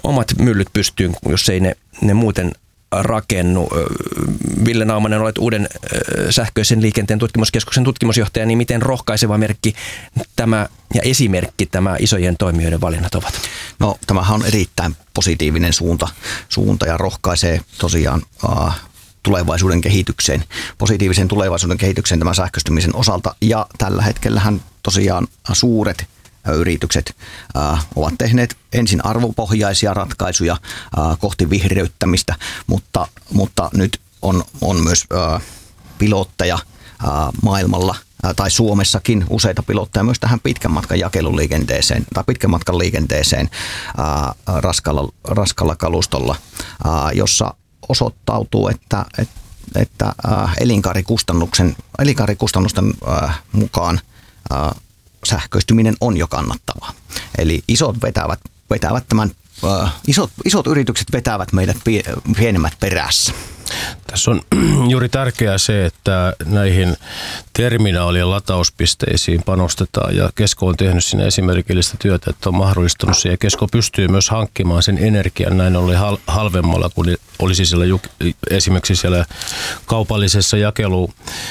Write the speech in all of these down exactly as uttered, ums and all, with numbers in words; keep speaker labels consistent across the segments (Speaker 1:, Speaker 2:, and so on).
Speaker 1: omat myllyt pystyyn, jos ei ne, ne muuten rakennu. Ville Naumanen, olet Uuden sähköisen liikenteen tutkimuskeskuksen tutkimusjohtaja, niin miten rohkaiseva merkki tämä ja esimerkki tämä isojen toimijoiden valinnat ovat?
Speaker 2: No tämähän on erittäin positiivinen suunta, suunta ja rohkaisee tosiaan uh, tulevaisuuden kehitykseen, positiivisen tulevaisuuden kehitykseen tämän sähköistymisen osalta. Ja tällä hetkellähän tosiaan suuret yritykset äh, ovat tehneet ensin arvopohjaisia ratkaisuja äh, kohti vihreyttämistä, mutta, mutta nyt on, on myös äh, pilotteja äh, maailmalla äh, tai Suomessakin useita pilotteja myös tähän pitkän matkan jakeluliikenteeseen tai pitkän matkan liikenteeseen äh, raskalla, raskalla kalustolla, äh, jossa osoittautuu, että, että, että äh, elinkaarikustannuksen, elinkaarikustannusten äh, mukaan äh, sähköistyminen on jo kannattavaa. Eli isot vetävät, vetävät tämän, äh, isot, isot yritykset vetävät meidät pienemmät perässä.
Speaker 3: Tässä on juuri tärkeää se, että näihin terminaalien latauspisteisiin panostetaan ja Kesko on tehnyt siinä esimerkillistä työtä, että on mahdollistanut se ja Kesko pystyy myös hankkimaan sen energian näin ollen halvemmalla kuin olisi siellä esimerkiksi siellä kaupallisessa jakelu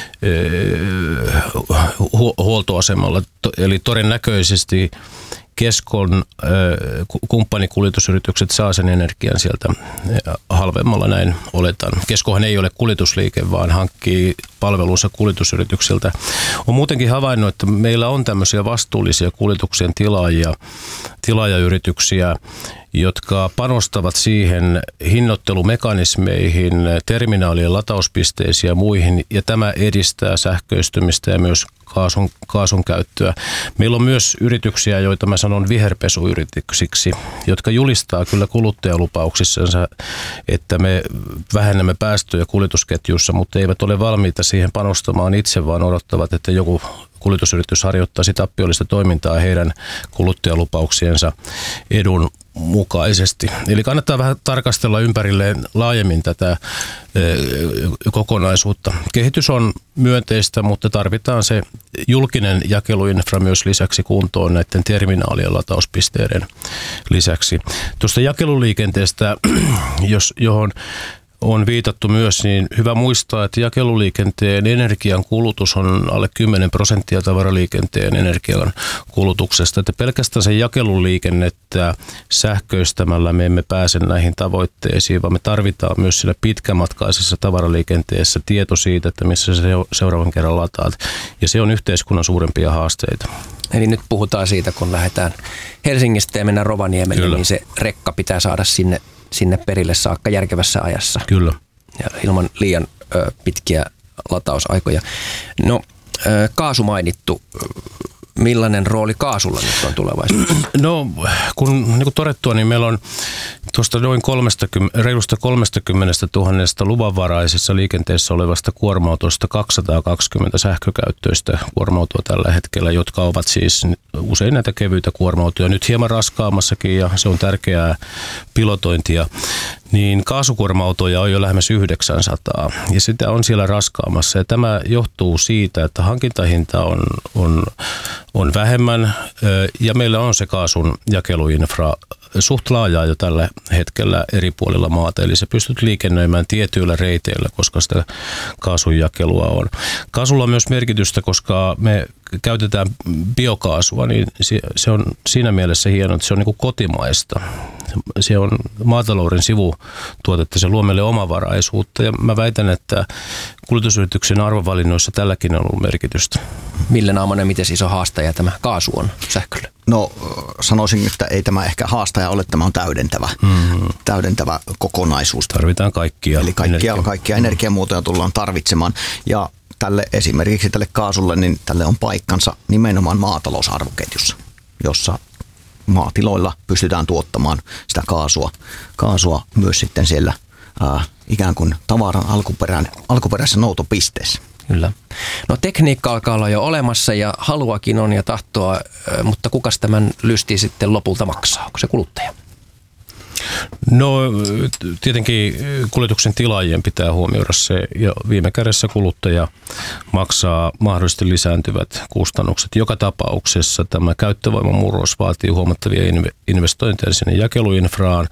Speaker 3: huoltoasemalla. Eli todennäköisesti Keskon äh, kumppanikuljetusyritykset saa sen energian sieltä halvemmalla, näin oletan. Keskohan ei ole kuljetusliike, vaan hankkii palvelunsa kuljetusyrityksiltä. On muutenkin havainnut, että meillä on tämmöisiä vastuullisia kuljetuksien tilaajia, tilaajayrityksiä, jotka panostavat siihen hinnoittelumekanismeihin, terminaalien latauspisteisiin ja muihin, ja tämä edistää sähköistymistä ja myös kaasun, kaasun käyttöä. Meillä on myös yrityksiä, joita mä sanon viherpesuyrityksiksi, jotka julistaa kyllä kuluttajalupauksissansa, että me vähennämme päästöjä kuljetusketjussa, mutta eivät ole valmiita siihen panostamaan itse, vaan odottavat, että joku kuljetusyritys harjoittaisi tappiollista toimintaa heidän kuluttajalupauksiensa edun mukaisesti. Eli kannattaa vähän tarkastella ympärilleen laajemmin tätä e, kokonaisuutta. Kehitys on myönteistä, mutta tarvitaan se julkinen jakeluinfra myös lisäksi kuntoon näiden terminaalien latauspisteiden lisäksi. Tuosta jakeluliikenteestä, jos, johon on viitattu myös, niin hyvä muistaa, että jakeluliikenteen energian kulutus on alle kymmenen prosenttia tavaraliikenteen energian kulutuksesta. Että pelkästään sen jakeluliikennettä sähköistämällä me emme pääse näihin tavoitteisiin, vaan me tarvitaan myös sillä pitkämatkaisessa tavaraliikenteessä tieto siitä, että missä se seuraavan kerran lataat. Ja se on yhteiskunnan suurempia haasteita.
Speaker 1: Eli nyt puhutaan siitä, kun lähdetään Helsingistä ja mennään Rovaniemelle, Kyllä. niin se rekka pitää saada sinne sinne perille saakka järkevässä ajassa.
Speaker 3: Kyllä.
Speaker 1: Ja ilman liian ö, pitkiä latausaikoja. No, ö, kaasu mainittu. Millainen rooli kaasulla nyt on tulevaisuudessa?
Speaker 3: No, kun niin kuin todettua, niin meillä on tuosta noin kolmekymmentä, reilusta kolmekymmentä tuhatta luvanvaraisessa liikenteessä olevasta kuorma-autosta kaksisataakaksikymmentä sähkökäyttöistä kuorma-autoa tällä hetkellä, jotka ovat siis usein näitä kevyitä kuorma-autoja, nyt hieman raskaammassakin, ja se on tärkeää pilotointia. Niin kaasukuorma-autoja on jo lähemmäs yhdeksänsataa ja sitä on siellä raskaamassa. Ja tämä johtuu siitä, että hankintahinta on, on, on vähemmän ja meillä on se kaasun jakeluinfra suht laajaa jo tällä hetkellä eri puolilla maata. Eli se pystyt liikennöimään tietyillä reiteillä, koska sitä kaasun jakelua on. Kaasulla on myös merkitystä, koska me käytetään biokaasua, niin se on siinä mielessä hienoa, että se on niin kuin kotimaista. Se on maatalouden sivutuotetta, se luo meille omavaraisuutta ja mä väitän, että kuljetusyrityksen arvovalinnoissa tälläkin on ollut merkitystä.
Speaker 1: Ville Naumanen, miten iso haastaja tämä kaasu on sähkölle?
Speaker 2: No sanoisin, että ei tämä ehkä haastaja ole, tämä on täydentävä, mm-hmm. täydentävä kokonaisuus.
Speaker 3: Tarvitaan kaikkia.
Speaker 2: Eli kaikkia, energia. kaikkia energiamuotoja tullaan tarvitsemaan ja tälle esimerkiksi tälle kaasulle, niin tälle on paikkansa nimenomaan maatalousarvoketjussa, jossa maatiloilla pystytään tuottamaan sitä kaasua, kaasua myös sitten siellä ää, ikään kuin tavaran alkuperän, alkuperäisessä noutopisteessä.
Speaker 1: Kyllä. No tekniikka alkaa olla jo olemassa ja haluakin on ja tahtoa, mutta kukas tämän lysti sitten lopulta maksaa? Onko se kuluttaja?
Speaker 3: No tietenkin kuljetuksen tilaajien pitää huomioida se ja viime kädessä kuluttaja maksaa mahdollisesti lisääntyvät kustannukset. Joka tapauksessa tämä käyttövoimamurros vaatii huomattavia investointeja sinne jakeluinfraan